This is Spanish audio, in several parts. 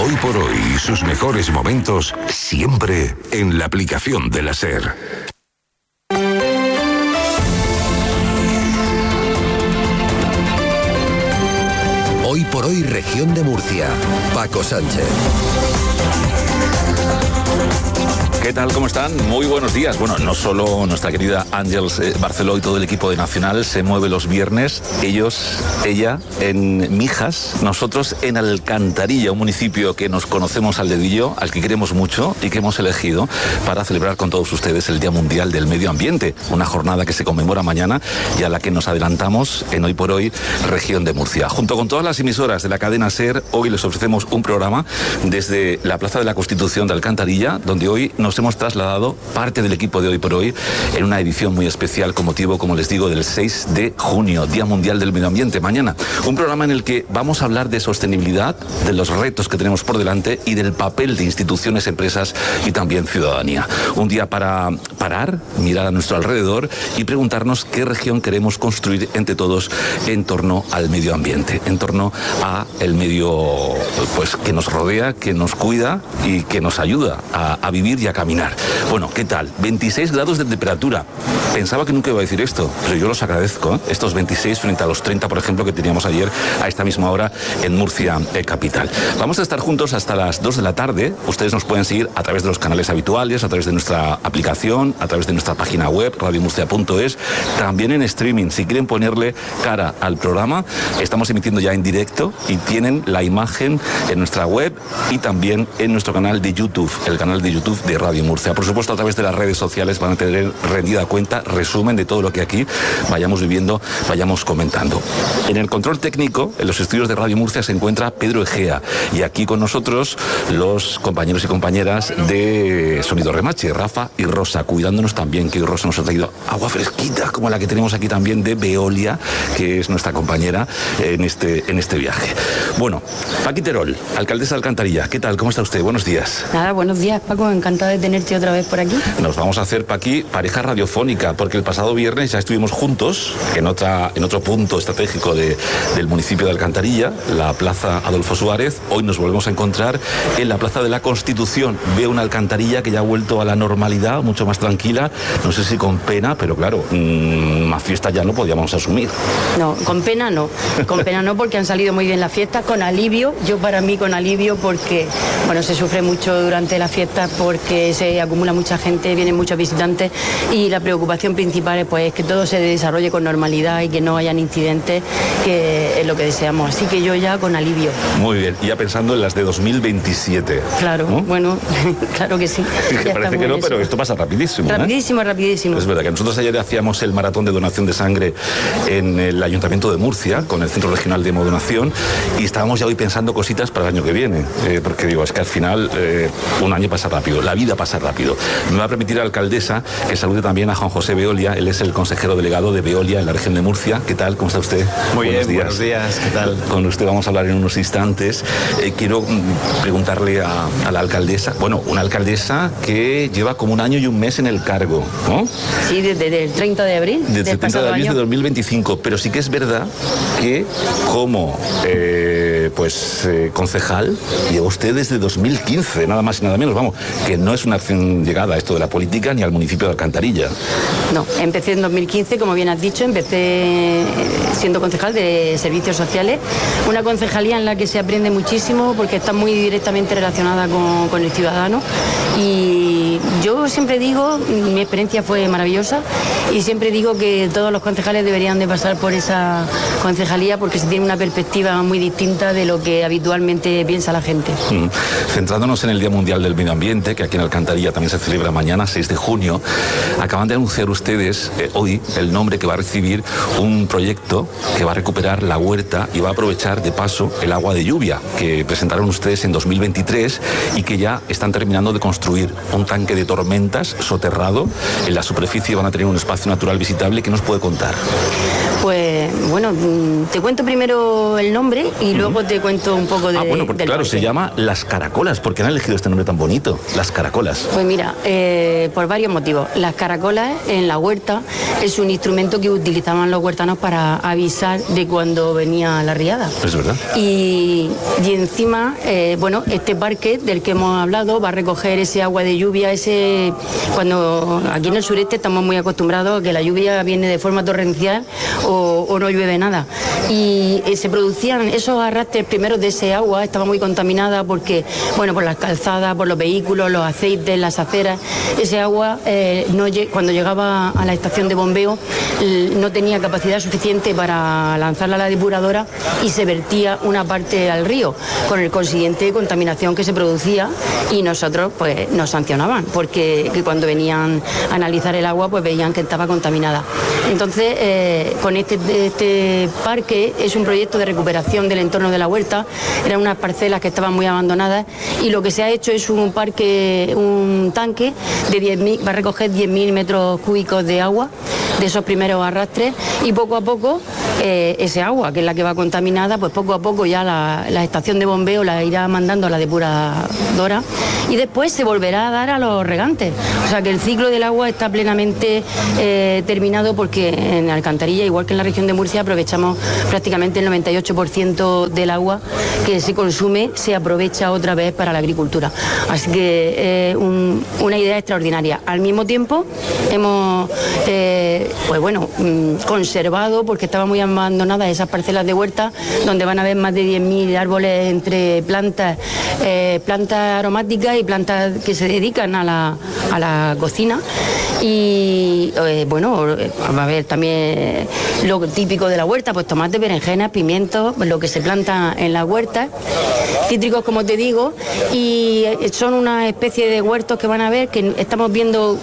Hoy por hoy, sus mejores momentos siempre en la aplicación de la SER. Hoy por hoy, región de Murcia. Paco Sánchez. ¿Qué tal? ¿Cómo están? Muy buenos días. Bueno, no solo nuestra querida Àngels Barceló y todo el equipo de Nacional se mueve los viernes, ella en Mijas, nosotros en Alcantarilla, un municipio que nos conocemos al dedillo, al que queremos mucho y que hemos elegido para celebrar con todos ustedes el Día Mundial del Medio Ambiente, una jornada que se conmemora mañana y a la que nos adelantamos en Hoy por Hoy, región de Murcia. Junto con todas las emisoras de la cadena SER, hoy les ofrecemos un programa desde la Plaza de la Constitución de Alcantarilla, donde hoy nos hemos trasladado parte del equipo de Hoy por Hoy en una edición muy especial con motivo, como les digo, del 6 de junio, Día Mundial del Medio Ambiente, mañana. Un programa en el que vamos a hablar de sostenibilidad, de los retos que tenemos por delante y del papel de instituciones, empresas y también ciudadanía. Un día para parar, mirar a nuestro alrededor y preguntarnos qué región queremos construir entre todos en torno al medio ambiente, en torno a el medio pues que nos rodea, que nos cuida y que nos ayuda a vivir y a caminar. Bueno, ¿qué tal? 26 grados de temperatura. Pensaba que nunca iba a decir esto, pero yo los agradezco, estos 26 frente a los 30, por ejemplo, que teníamos ayer a esta misma hora en Murcia capital. Vamos a estar juntos hasta las 2 de la tarde. Ustedes nos pueden seguir a través de los canales habituales, a través de nuestra aplicación, a través de nuestra página web, radiomurcia.es, también en streaming. Si quieren ponerle cara al programa, estamos emitiendo ya en directo y tienen la imagen en nuestra web y también en nuestro canal de YouTube, el canal de YouTube de Radio Murcia. Por supuesto, a través de las redes sociales van a tener rendida cuenta, resumen de todo lo que aquí vayamos viviendo, vayamos comentando. En el control técnico, en los estudios de Radio Murcia, se encuentra Pedro Egea y aquí con nosotros los compañeros y compañeras de Sonido Remache, Rafa y Rosa, cuidándonos también, que Rosa nos ha traído agua fresquita, como la que tenemos aquí también de Veolia, que es nuestra compañera en este viaje. Bueno, Paqui Terol, alcaldesa de Alcantarilla, ¿qué tal? ¿Cómo está usted? Buenos días. Nada, buenos días, Paco, encantada de tenerte otra vez por aquí. Nos vamos a hacer, Paqui, pareja radiofónica, porque el pasado viernes ya estuvimos juntos en otro punto estratégico del municipio de Alcantarilla, la Plaza Adolfo Suárez. Hoy nos volvemos a encontrar en la Plaza de la Constitución. Veo una Alcantarilla que ya ha vuelto a la normalidad, mucho más tranquila, no sé si con pena, pero claro, más fiesta ya no podíamos asumir. No, con pena no, porque han salido muy bien las fiestas, con alivio, yo para mí con alivio porque, bueno, se sufre mucho durante las fiestas porque se acumula mucha gente, vienen muchos visitantes y la preocupación principal es pues que todo se desarrolle con normalidad y que no hayan incidentes, que es lo que deseamos, así que yo ya con alivio. Muy bien, y ya pensando en las de 2027. Claro, ¿no? Bueno, claro que sí. Que parece que no, pero esto pasa rapidísimo. Rapidísimo, rapidísimo. Es verdad que nosotros ayer hacíamos el maratón de donación de sangre en el Ayuntamiento de Murcia, con el Centro Regional de Hemodonación, y estábamos ya hoy pensando cositas para el año que viene, porque digo, es que al final un año pasa rápido, la vida pasa rápido. Me va a permitir la alcaldesa que salude también a Juan José Veolia, él es el consejero delegado de Veolia en la región de Murcia. ¿Qué tal? ¿Cómo está usted? Muy bien, buenos días. ¿Qué tal? Con usted vamos a hablar en unos instantes. Quiero preguntarle a la alcaldesa, bueno, una alcaldesa que lleva como un año y un mes en el cargo, ¿no? Sí, desde el 30 de abril. Desde el 30 de abril de 2025, pero sí que es verdad que como concejal lleva usted desde 2015, nada más y nada menos, vamos, que no es una acción llegada a esto de la política ni al municipio de Alcantarilla. No, empecé en 2015, como bien has dicho, empecé siendo concejal de servicios sociales, una concejalía en la que se aprende muchísimo porque está muy directamente relacionada con el ciudadano y yo siempre digo, mi experiencia fue maravillosa y siempre digo que todos los concejales deberían de pasar por esa concejalía porque se tiene una perspectiva muy distinta de lo que habitualmente piensa la gente. Centrándonos en el Día Mundial del Medio Ambiente, que aquí en Alcantarilla también se celebra mañana, 6 de junio, acaban de anunciar ustedes hoy el nombre que va a recibir un proyecto que va a recuperar la huerta y va a aprovechar de paso el agua de lluvia que presentaron ustedes en 2023 y que ya están terminando de construir un tanque de tormentas soterrado. En la superficie van a tener un espacio natural visitable. ¿Qué nos puede contar? Pues bueno, te cuento primero el nombre y luego te cuento un poco de... bueno, porque claro, parque. se llama Las Caracolas. ¿Por qué han elegido este nombre tan bonito? Las Caracolas. Pues mira, por varios motivos. Las caracolas en la huerta es un instrumento que utilizaban los huertanos para avisar de cuando venía la riada. Es verdad. Y encima, bueno, este parque del que hemos hablado va a recoger ese agua de lluvia, cuando aquí en el sureste estamos muy acostumbrados a que la lluvia viene de forma torrencial o no llueve nada. Y se producían esos arrastres primeros de ese agua, estaba muy contaminada porque, bueno, por las calzadas, por los vehículos, los aceites, las aceras. Ese agua, cuando llegaba a la estación de bombeo, no tenía capacidad suficiente para lanzarla a la depuradora y se vertía una parte al río, con el consiguiente contaminación que se producía, y nosotros pues nos sancionaban porque cuando venían a analizar el agua pues veían que estaba contaminada. Entonces con este parque es un proyecto de recuperación del entorno de la huerta. Eran unas parcelas que estaban muy abandonadas y lo que se ha hecho es un tanque de 10.000, va a recoger 10.000 metros cúbicos de agua de esos primeros arrastres, y poco a poco ese agua, que es la que va contaminada, pues poco a poco ya la estación de bombeo la irá mandando a la depuradora y después se volverá a dar a los regantes. O sea que el ciclo del agua está plenamente terminado, porque en Alcantarilla, igual que en la región de Murcia, aprovechamos prácticamente el 98% del agua que se consume, se aprovecha otra vez para la agricultura. Así que una idea extraordinaria. Al mismo tiempo hemos pues bueno, conservado, porque estaban muy abandonadas esas parcelas de huerta, donde van a haber más de 10.000 árboles entre plantas aromáticas y plantas que se dedican a la cocina. Y bueno, va a haber también lo típico de la huerta, pues tomate, berenjenas, pimientos, lo que se planta en la huerta, cítricos, como te digo, y son una especie de huertos que van a ver, que estamos viendo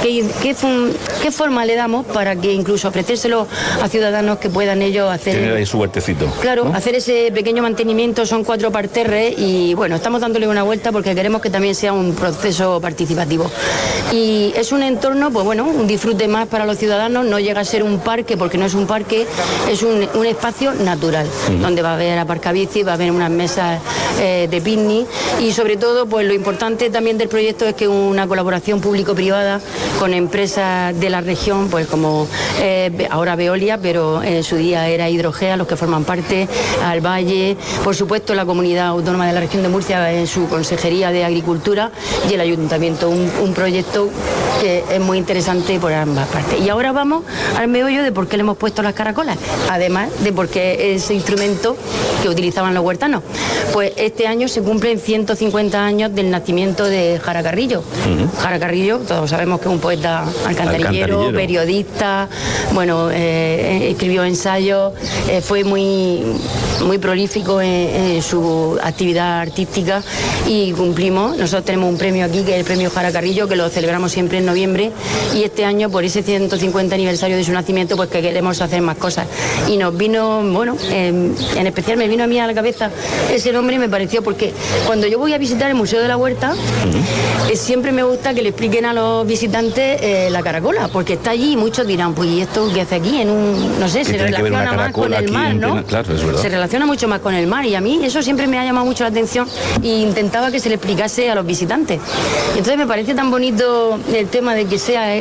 qué forma le damos para que incluso ofrecérselo a ciudadanos que puedan ellos hacer... Tener ahí su huertecito. Claro, ¿no? Hacer ese pequeño mantenimiento. Son 4 parterres y bueno, estamos dándole una vuelta porque queremos que también sea un proceso participativo. Y es un entorno, pues bueno, un disfrute más para los ciudadanos. No llega a ser un parque porque no es un parque, es un espacio natural, donde va a haber aparcabici, va a haber unas mesas de picnic, y sobre todo pues lo importante también del proyecto es que una colaboración público-privada con empresas de la región, pues como ahora Veolia, pero en su día era Hidrogea, los que forman parte, al Valle, por supuesto la Comunidad Autónoma de la Región de Murcia en su Consejería de Agricultura, y el Ayuntamiento. Un proyecto que es muy interesante por ambas partes. Y ahora vamos al meollo de por qué le hemos puesto las caracolas, además de por qué ese instrumento que utilizaban los huertanos. Pues este año se cumplen 150 años del nacimiento de Jara Carrillo. Jara Carrillo, todos sabemos que es un poeta alcantarillero, periodista, bueno, escribió ensayos, fue muy prolífico en su actividad artística, y nosotros tenemos un premio aquí, que es el premio Jara Carrillo, que lo celebramos siempre en noviembre, y este año, por ese 150 aniversario de su nacimiento, pues que queremos hacer más cosas. Y nos vino, bueno, en especial me vino a mí a la cabeza ese nombre, y me pareció, porque cuando yo voy a visitar el Museo de la Huerta, siempre me gusta que le expliquen a los visitantes la caracola, porque está allí y muchos dirán, pues ¿y esto qué hace aquí? No sé, se relaciona más con el mar, ¿no? Claro, es verdad. Se relaciona mucho más con el mar, y a mí eso siempre me ha llamado mucho la atención, e intentaba que se le explicase a los visitantes. Y entonces me parece tan bonito el tema de que sea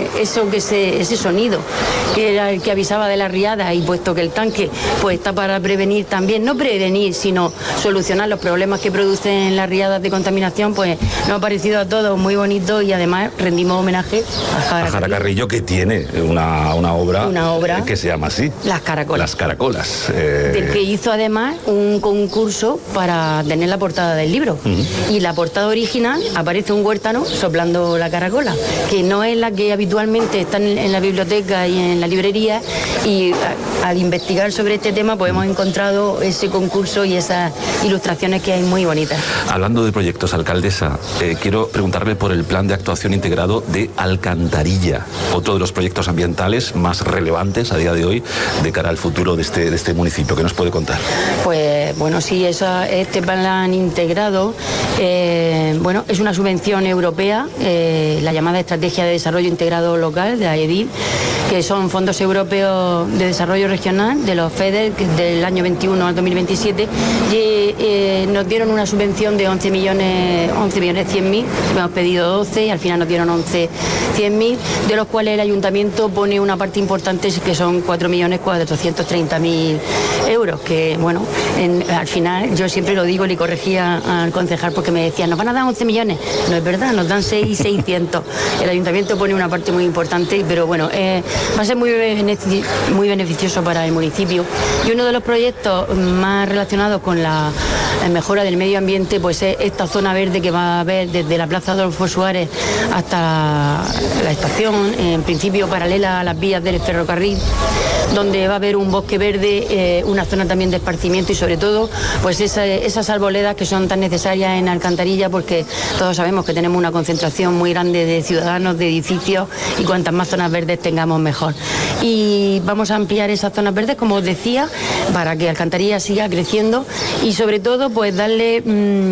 ese sonido, que era el que avisaba de la riada, y puesto que el tanque pues está para prevenir también, no prevenir, sino solucionar los problemas que producen las riadas de contaminación, pues nos ha parecido a todos muy bonito, y además rendimos homenaje a Jara Carrillo, que tiene una obra que se llama así, Las Caracolas. Las Caracolas. Del que hizo además un concurso para tener la portada del libro. Y la portada original aparece un huertano soplando la caracola, que no es la que habitualmente está en la biblioteca y en la librería, y al investigar sobre este tema pues hemos encontrado ese concurso y esas ilustraciones que hay muy bonitas. Hablando de proyectos, alcaldesa, quiero preguntarle por el plan de actuación integrado de Alcantarilla, otro de los proyectos ambientales más relevantes a día de hoy de cara al futuro de este municipio. ¿Qué nos puede contar? Pues bueno, sí, este plan integrado, bueno, es una subvención europea, la llamada Estrategia de Desarrollo Integrado Local, de la EDIL, que son fondos europeos de desarrollo regional de los FEDER del año 21 al 2027 y nos dieron una subvención de 11 millones 100.000, hemos pedido 12 y al final nos dieron 100.000, de los cuales el ayuntamiento pone una parte importante que son 4.430.000 euros, que bueno, al final yo siempre lo digo, le corregía al concejal porque me decían, nos van a dar 11 millones, no es verdad, nos dan 6.600. El ayuntamiento pone una parte muy importante, pero bueno, va a ser muy beneficioso para el municipio. Y uno de los proyectos más relacionados con la mejora del medio ambiente, pues es esta zona verde que va a haber desde la Plaza Adolfo Suárez hasta la estación, en principio paralela a las vías del ferrocarril, donde va a haber un bosque verde, una zona también de esparcimiento y sobre todo pues esas arboledas que son tan necesarias en Alcantarilla, porque todos sabemos que tenemos una concentración muy grande de ciudadanos, de edificios, y cuantas más zonas verdes tengamos mejor. Y vamos a ampliar esas zonas verdes, como os decía, para que Alcantarilla siga creciendo y sobre todo pues darle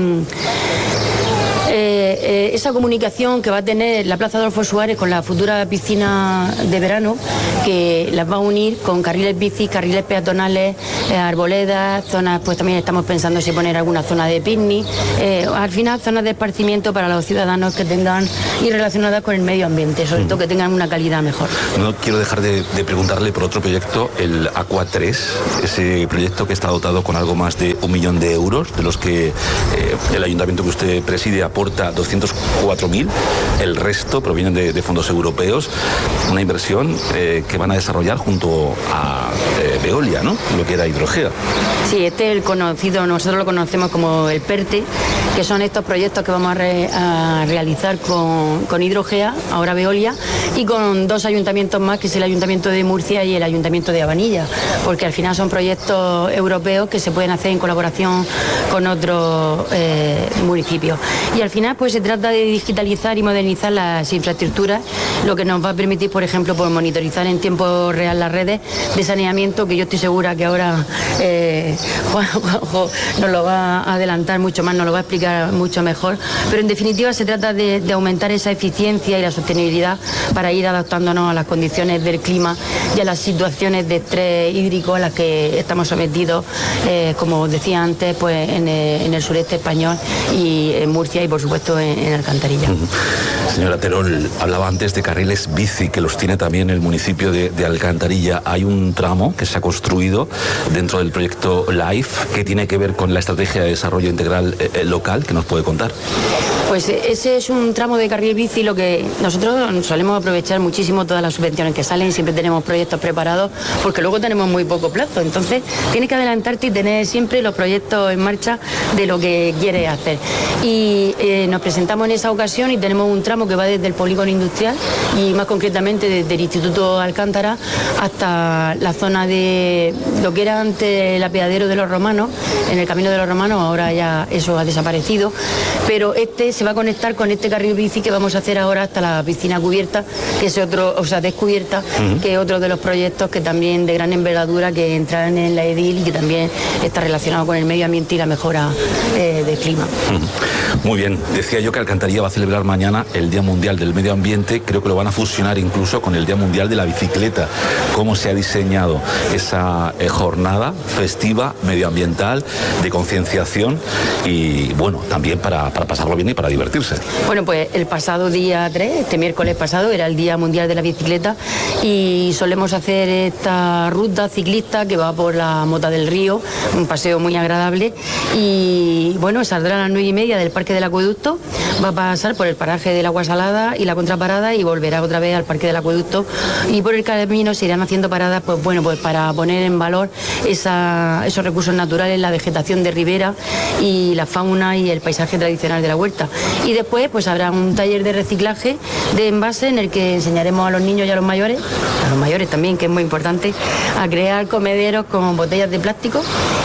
esa comunicación que va a tener la Plaza Adolfo Suárez con la futura piscina de verano, que las va a unir con carriles bici, carriles peatonales, arboledas, zonas, pues también estamos pensando si poner alguna zona de picnic, al final zonas de esparcimiento para los ciudadanos que tengan y relacionadas con el medio ambiente, sobre todo que tengan una calidad mejor. No quiero dejar de preguntarle por otro proyecto, el Aqua 3, ese proyecto que está dotado con algo más de 1 millón de euros, de los que el ayuntamiento que usted preside aporta 204.000, el resto provienen de fondos europeos, una inversión que van a desarrollar junto a Veolia, ¿no? Lo que era Hidrogea. Sí, este es el conocido, nosotros lo conocemos como el PERTE, que son estos proyectos que vamos a realizar con Hidrogea, ahora Veolia, y con dos ayuntamientos más, que es el Ayuntamiento de Murcia y el Ayuntamiento de Abanilla, porque al final son proyectos europeos que se pueden hacer en colaboración con otros municipios. Y al final pues se trata de digitalizar y modernizar las infraestructuras, lo que nos va a permitir, por ejemplo, por monitorizar en tiempo real las redes de saneamiento, que yo estoy segura que ahora Juanjo nos lo va a adelantar mucho más, nos lo va a explicar mucho mejor, pero en definitiva se trata de aumentar esa eficiencia y la sostenibilidad para ir adaptándonos a las condiciones del clima y a las situaciones de estrés hídrico a las que estamos sometidos, como os decía antes, pues en el sureste español y en Murcia y por supuesto en Alcantarilla. Señora Terol, hablaba antes de carriles bici, que los tiene también el municipio de Alcantarilla. Hay un tramo que se ha construido dentro del proyecto LIFE que tiene que ver con la estrategia de desarrollo integral local, que nos puede contar. Pues ese es un tramo de carril bici, lo que nosotros solemos aprovechar muchísimo todas las subvenciones que salen, siempre tenemos proyectos preparados, porque luego tenemos muy poco plazo, entonces tienes que adelantarte y tener siempre los proyectos en marcha de lo que quieres hacer. Y nos presentamos en esa ocasión y tenemos un tramo que va desde el polígono industrial y más concretamente desde el Instituto Alcántara hasta la zona de lo que era antes el apeadero de los romanos, en el Camino de los Romanos, ahora ya eso ha desaparecido, pero este se va a conectar con este carril bici que vamos a hacer ahora hasta la piscina cubierta, que es otro, o sea, descubierta, que es otro de los proyectos que también de gran envergadura que entran en la EDIL y que también está relacionado con el medio ambiente y la mejora del clima. Muy bien, decía yo que Alcantarilla va a celebrar mañana el Día Mundial del Medio Ambiente, creo que lo van a fusionar incluso con el Día Mundial de la Bicicleta. ¿Cómo se ha diseñado esa jornada festiva, medioambiental, de concienciación y bueno, también para pasarlo bien y para divertirse? Bueno, pues el pasado día 3, este miércoles pasado, era el Día Mundial de la Bicicleta y solemos hacer esta ruta ciclista que va por la Mota del Río, un paseo muy agradable y bueno, saldrá a las 9:30 del Parque del Acueducto, va a pasar por el paraje del Agua Salada y la Contraparada y volverá otra vez al Parque del Acueducto y por el camino se irán haciendo paradas pues bueno, pues para poner en valor esos recursos naturales, la vegetación de ribera y la fauna y el paisaje tradicional de la huerta. Y después pues habrá un taller de reciclaje de envase en el que enseñaremos a los niños y a los mayores también, que es muy importante, a crear comederos con botellas de plástico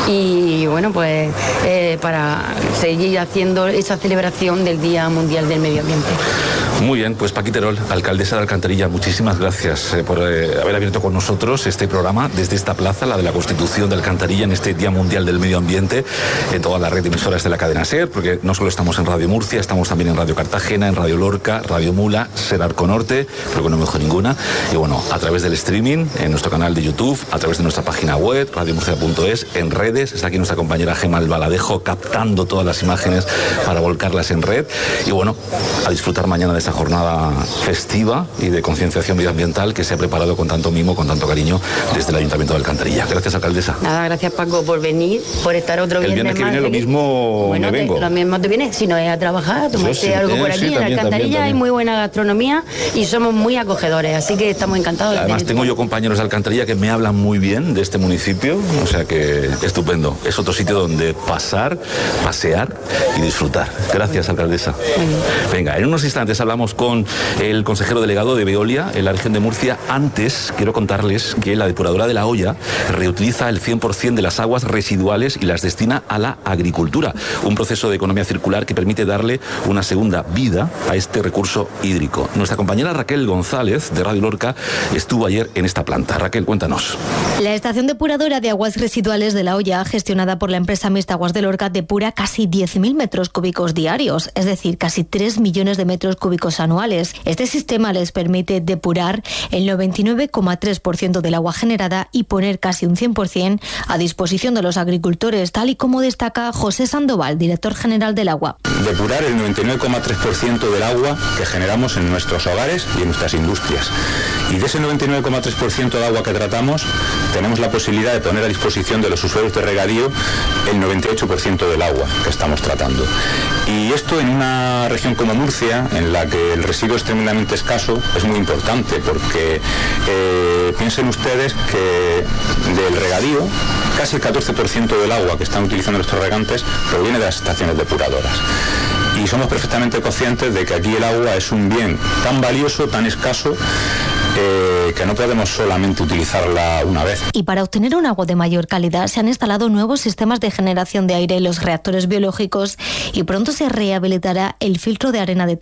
y bueno, pues para seguir haciendo esa celebración del Día Mundial del Medio Ambiente. Muy bien, pues Paqui Terol, alcaldesa de Alcantarilla, muchísimas gracias por haber abierto con nosotros este programa desde esta plaza, la de la Constitución de Alcantarilla, en este Día Mundial del Medio Ambiente, en toda la red de emisoras de la cadena SER, porque no solo estamos en Radio Murcia, estamos también en Radio Cartagena, en Radio Lorca, Radio Mula, SER Arco Norte, creo que no me dejo ninguna, y bueno, a través del streaming, en nuestro canal de YouTube, a través de nuestra página web, radiomurcia.es, en redes. Está aquí nuestra compañera Gemma Albaladejo captando todas las imágenes para volcarlas en red, y bueno, a disfrutar mañana de esa jornada festiva y de concienciación medioambiental que se ha preparado con tanto mimo, con tanto cariño desde el Ayuntamiento de Alcantarilla. Gracias, alcaldesa. Nada, gracias, Paco, por venir, por estar otro viernes El viernes que más. viene lo mismo bueno, me vengo. Lo mismo te viene, si no es a trabajar, tomarte algo por aquí. Sí, en también, Alcantarilla también. hay muy buena gastronomía y somos muy acogedores, así que estamos encantados. Además tengo yo compañeros de Alcantarilla que me hablan muy bien de este municipio, o sea que estupendo. Es otro sitio donde pasar, pasear y disfrutar. Gracias, alcaldesa. Venga, en unos instantes hablamos con el consejero delegado de Veolia en la región de Murcia. Antes quiero contarles que la depuradora de La Hoya reutiliza el 100% de las aguas residuales y las destina a la agricultura, un proceso de economía circular que permite darle una segunda vida a este recurso hídrico. Nuestra compañera Raquel González de Radio Lorca estuvo ayer en esta planta. Raquel, cuéntanos. La estación depuradora de aguas residuales de La Hoya, gestionada por la empresa mixta Aguas de Lorca, depura casi 10.000 metros cúbicos diarios, es decir, casi 3 millones de metros cúbicos anuales. Este sistema les permite depurar el 99,3% del agua generada y poner casi un 100% a disposición de los agricultores, tal y como destaca José Sandoval, director general del agua. Depurar el 99,3% del agua que generamos en nuestros hogares y en nuestras industrias. Y de ese 99,3% de agua que tratamos, tenemos la posibilidad de poner a disposición de los usuarios de regadío el 98% del agua que estamos tratando. Y esto en una región como Murcia, en la que el residuo es tremendamente escaso, es muy importante, porque piensen ustedes que del regadío, casi el 14% del agua que están utilizando nuestros regantes proviene de las estaciones depuradoras. Y somos perfectamente conscientes de que aquí el agua es un bien tan valioso, tan escaso, que no podemos solamente utilizarla una vez. Y para obtener un agua de mayor calidad se han instalado nuevos sistemas de generación de aire en los reactores biológicos y pronto se rehabilitará el filtro de arena de